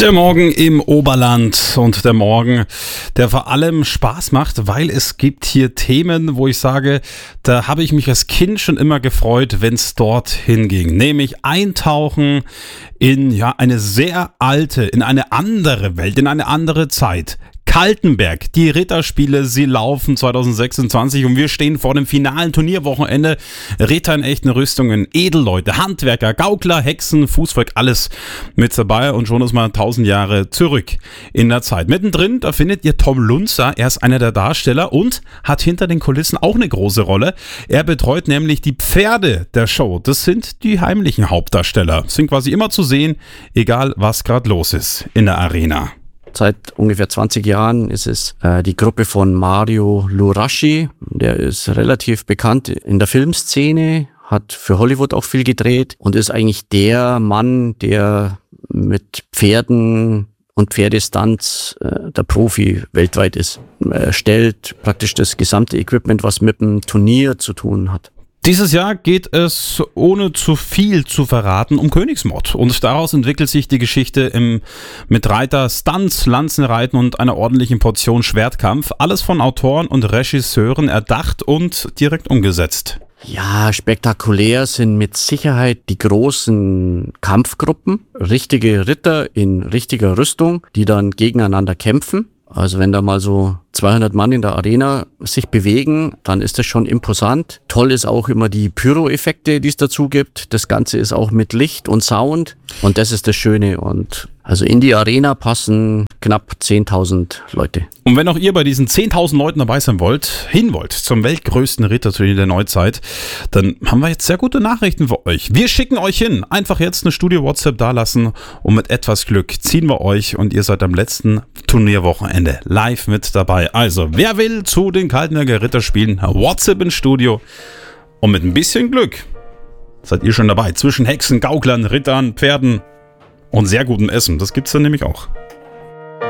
Der Morgen im Oberland und der Morgen, der vor allem Spaß macht, weil es gibt hier Themen, wo ich sage, da habe ich mich als Kind schon immer gefreut, wenn es dorthin ging. Nämlich eintauchen in eine sehr alte, in eine andere Welt, in eine andere Zeit. Kaltenberg, die Ritterspiele, sie laufen 2026 und wir stehen vor dem finalen Turnierwochenende. Ritter in echten Rüstungen, Edelleute, Handwerker, Gaukler, Hexen, Fußvolk, alles mit dabei und schon ist man 1000 Jahre zurück in der Zeit. Mittendrin, da findet ihr Tom Lunzer, er ist einer der Darsteller und hat hinter den Kulissen auch eine große Rolle. Er betreut nämlich die Pferde der Show. Das sind die heimlichen Hauptdarsteller, sind quasi immer zu sehen, egal was gerade los ist in der Arena. Seit ungefähr 20 Jahren ist es die Gruppe von Mario Luraschi. Der ist relativ bekannt in der Filmszene, hat für Hollywood auch viel gedreht und ist eigentlich der Mann, der mit Pferden und Pferdestunts der Profi weltweit ist. Er stellt praktisch das gesamte Equipment, was mit dem Turnier zu tun hat. Dieses Jahr geht es, ohne zu viel zu verraten, um Königsmord. Und daraus entwickelt sich die Geschichte mit Reiter, Stunts, Lanzenreiten und einer ordentlichen Portion Schwertkampf. Alles von Autoren und Regisseuren erdacht und direkt umgesetzt. Ja, spektakulär sind mit Sicherheit die großen Kampfgruppen. Richtige Ritter in richtiger Rüstung, die dann gegeneinander kämpfen. Also wenn da mal so 200 Mann in der Arena sich bewegen, dann ist das schon imposant. Toll ist auch immer die Pyro-Effekte, die es dazu gibt. Das Ganze ist auch mit Licht und Sound und das ist das Schöne. Und also in die Arena passen knapp 10.000 Leute. Und wenn auch ihr bei diesen 10.000 Leuten dabei sein wollt, zum weltgrößten Ritterturnier der Neuzeit, dann haben wir jetzt sehr gute Nachrichten für euch. Wir schicken euch hin. Einfach jetzt eine Studio-WhatsApp dalassen und mit etwas Glück ziehen wir euch und ihr seid am letzten Turnierwochenende live mit dabei. Also, wer will zu den Kaltenberger Ritterspielen, WhatsApp ins Studio und mit ein bisschen Glück seid ihr schon dabei. Zwischen Hexen, Gauklern, Rittern, Pferden und sehr gutem Essen. Das gibt's dann nämlich auch.